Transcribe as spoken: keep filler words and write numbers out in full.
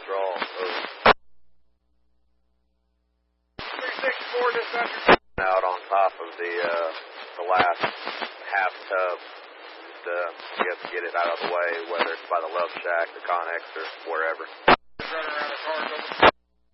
draw. Over. three six four, dispatcher. Out on top of the uh, the last half tub. Just uh, you have to get it out of the way, whether it's by the love shack, the Connex, or wherever. Just running around the car.